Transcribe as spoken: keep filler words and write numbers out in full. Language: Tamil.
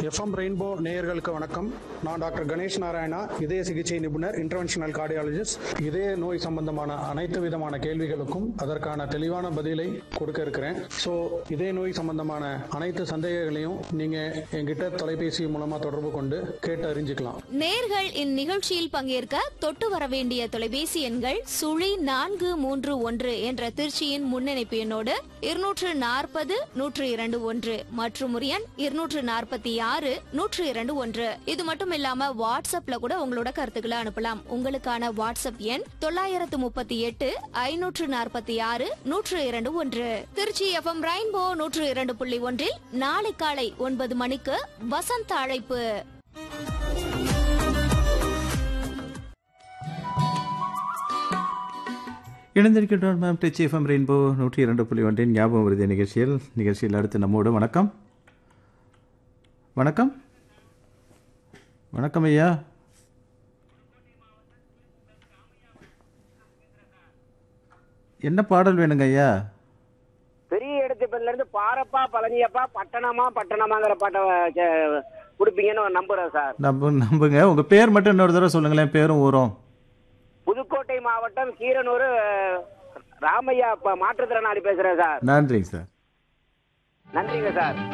எஃப்எம் ரெயின்போ நேயர்களுக்கு வணக்கம். நான் டாக்டர் கணேஷ் நாராயணா, இதய சிகிச்சை நிபுணர், இன்டர்வென்ஷனல் கார்டியாலஜிஸ்ட். இதய நோய் சம்பந்தமான அனைத்து விதமான கேள்விகளுக்கும் அதற்கான தெளிவான பதிலை கொடுக்க இருக்கிறேன். ஸோ இதய நோய் சம்பந்தமான அனைத்து சந்தேகங்களையும் நீங்க என்கிட்ட தொலைபேசி மூலமா தொடர்பு கொண்டு கேட்டு அறிஞ்சுக்கலாம். நேர்கள் இந்நிகழ்ச்சியில் பங்கேற்க தொட்டு வர வேண்டிய தொலைபேசி எண்கள் சுழி நான்கு மூன்று ஒன்று என்ற திருச்சியின் முன்னிணைப்பு எண்ணோடு இருநூற்று நாற்பது நூற்று இரண்டு ஒன்று மற்றும் ஒரு எண் இருநூற்று நாற்பத்தி ஆறு நூற்று இரண்டு ஒன்று. இது மட்டும் இல்லாம வாட்ஸ்அப்ல கூட உங்களோட கருத்துக்களை அனுப்பலாம். உங்களுக்கான வாட்ஸ்அப் எண் தொள்ளாயிரத்து முப்பத்தி எட்டு ஐநூற்று நாற்பத்தி ஆறு நூற்று இரண்டு ஒன்று. திருச்சி எஃப்எம் ரெயின்போ நூற்று இரண்டு புள்ளி ஒன்றில் நாளை காலை ஒன்பது மணிக்கு வசந்த அழைப்பு. இணைந்திருக்கின்றோம் மேம் திருச்சி எஃப்எம் ரெயின்போ நூற்றி இரண்டு புள்ளி ஒன்றின் ஞாபகம் விருது நிகழ்ச்சியில் நிகழ்ச்சியில் அடுத்து நம்மோடு வணக்கம் வணக்கம் வணக்கம் ஐயா. என்ன பாடல் வேணுங்க ஐயா? பெரிய இடத்து பேர்ல இருந்து பாரப்பா பழனியப்பா பட்டணமா பட்டணமாங்கிற பாட்டை கொடுப்பீங்கன்னு நம்புறேன் சார். நம்ப நம்புங்க. உங்க பேர் மட்டும் இன்னொரு தடவை சொல்லுங்களேன், பேரும் ஊரும். புதுக்கோட்டை மாவட்டம் கீரனூர் ராமையா மாற்றுத்திறனாளி பேசுறேன் சார். நன்றிங்க சார். நன்றிங்க சார்.